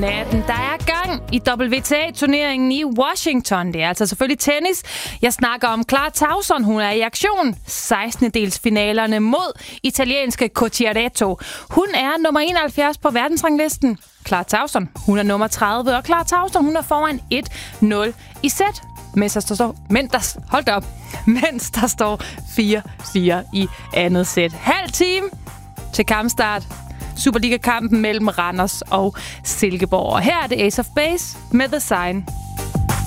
natten. Der er gang i WTA-turneringen i Washington. Det er altså selvfølgelig tennis. Jeg snakker om Clara Tauson. Hun er i aktion. 16-delsfinalerne mod italienske Cocciaretto. Hun er nummer 71 på verdensranglisten. Clara Tauson, hun er nummer 30. Og Clara Tauson, hun er foran 1-0 i sæt. Mens der står 4-4 i andet sæt. Halv time til kampstart. Superliga-kampen mellem Randers og Silkeborg. Og her er det Ace of Base med The Sign.